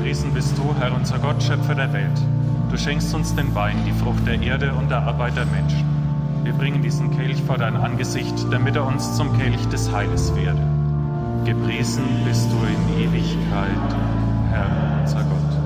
Gepriesen bist du, Herr unser Gott, Schöpfer der Welt. Du schenkst uns den Wein, die Frucht der Erde und der Arbeit der Menschen. Wir bringen diesen Kelch vor dein Angesicht, damit er uns zum Kelch des Heiles werde. Gepriesen bist du in Ewigkeit, Herr unser Gott.